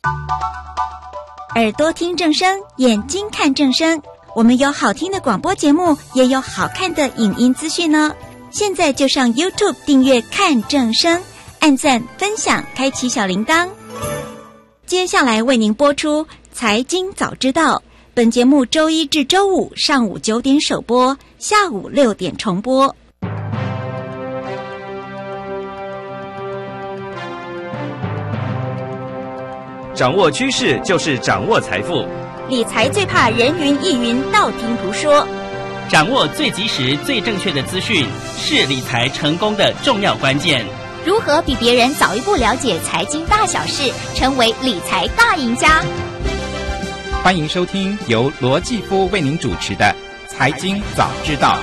耳朵听正声，眼睛看正声。我们有好听的广播节目，也有好看的影音资讯呢。现在就上 YouTube 订阅看正声，按赞分享，开启小铃铛。接下来为您播出财经早知道，本节目周一至周五上午9点首播，下午6点重播。 掌握趋势就是掌握财富， 理财最怕人云亦云，道听途说。 掌握最及时、最正确的资讯，是理财成功的重要关键。 如何比别人早一步了解财经大小事，成为理财大赢家？ 欢迎收听由罗继夫为您主持的《财经早知道》。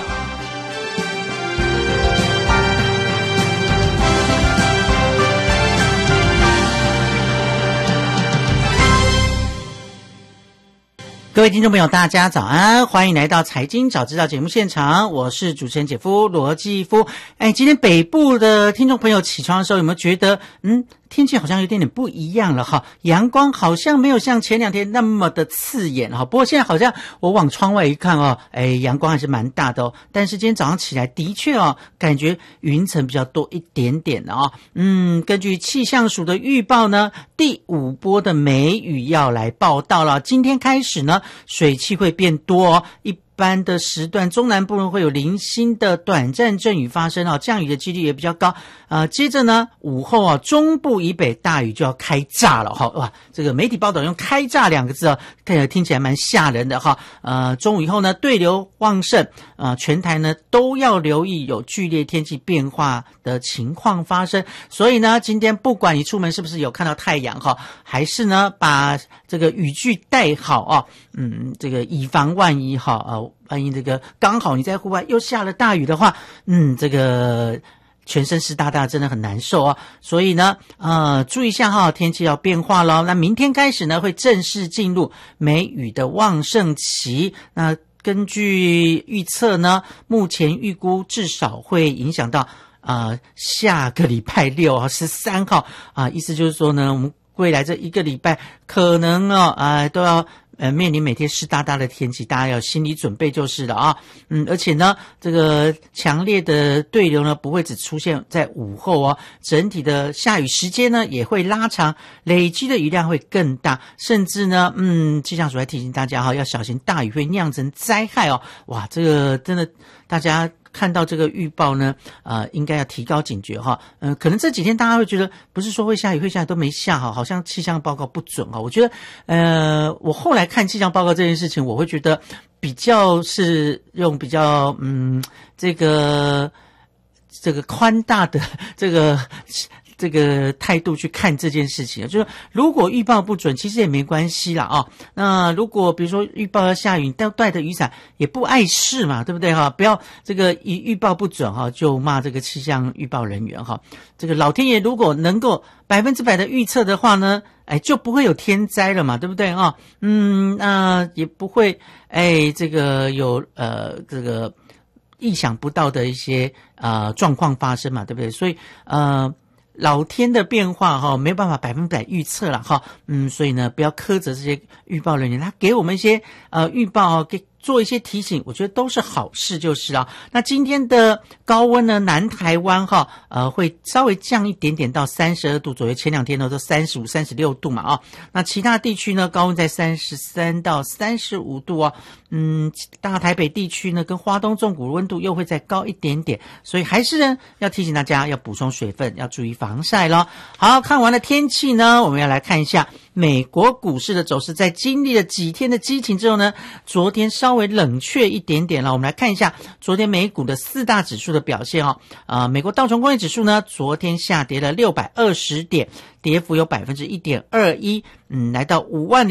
各位听众朋友大家早安，欢迎来到财经早知道节目现场，我是主持人姐夫罗继夫。今天北部的听众朋友起床的时候有没有觉得天气好像有点不一样了哈，阳光好像没有像前2天那么的刺眼哈。不过现在好像我往窗外一看阳光还是蛮大的但是今天早上起来的确感觉云层比较多一点点的根据气象署的预报呢，第5波的梅雨要来报道了。今天开始呢，水汽会变多一般的时段中南部会有零星的短暂阵雨发生降雨的几率也比较高。接着呢，午后中部以北大雨就要开炸了哇，这个媒体报道用开炸2个字听起来蛮吓人的中午以后呢，对流旺盛全台呢都要留意有剧烈天气变化的情况发生。所以呢，今天不管你出门是不是有看到太阳还是呢把这个雨具带好这个以防万一万一这个刚好你在户外又下了大雨的话这个全身湿哒哒真的很难受所以呢注意一下天气要变化咯。那明天开始呢会正式进入梅雨的旺盛期。那根据预测呢，目前预估至少会影响到下个礼拜6 13号意思就是说呢，我们未来这1个礼拜可能都要面临每天湿哒哒的天气，大家要心理准备就是了而且呢，这个强烈的对流呢不会只出现在午后整体的下雨时间呢也会拉长，累积的雨量会更大，甚至呢气象署还提醒大家要小心大雨会酿成灾害哇，这个真的大家看到这个预报呢应该要提高警觉可能这几天大家会觉得不是说会下雨都没下好像气象报告不准我觉得我后来看气象报告这件事情，我会觉得比较是用比较这个宽大的这个态度去看这件事情就是如果预报不准其实也没关系啦那如果比如说预报要下雨，但带着雨伞也不碍事嘛，对不对不要这个一预报不准就骂这个气象预报人员这个老天爷如果能够100%的预测的话呢就不会有天灾了嘛，对不对也不会这个有这个意想不到的一些状况发生嘛，对不对？所以老天的变化没有办法100%预测了所以呢不要苛责这些预报人员，他给我们一些预报给做一些提醒，我觉得都是好事就是那今天的高温呢，南台湾会稍微降一点点到32度左右，前2天呢都35、36度嘛那其他地区呢高温在33到35度大台北地区呢跟花东纵谷温度又会再高一点点，所以还是呢要提醒大家要补充水分，要注意防晒咯。好，看完了天气呢，我们要来看一下美国股市的走势。在经历了几天的激情之后呢，昨天稍微冷却一点点了。我们来看一下昨天美股的4大指数的表现美国道琼工业指数呢昨天下跌了620点，跌幅有 1.21%，来到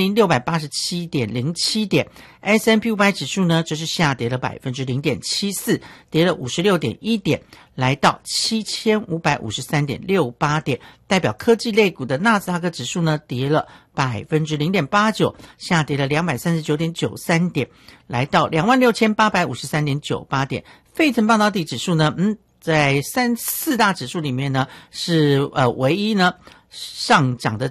50,687.07 点。S&P 500指数呢则是下跌了 0.74%， 跌了 56.1 点，来到 7,553.68 点。代表科技类股的纳斯达克指数呢跌了 0.89%， 下跌了 239.93 点，来到 26,853.98 点。费城半导体指数呢在4大指数里面呢是唯一呢上涨的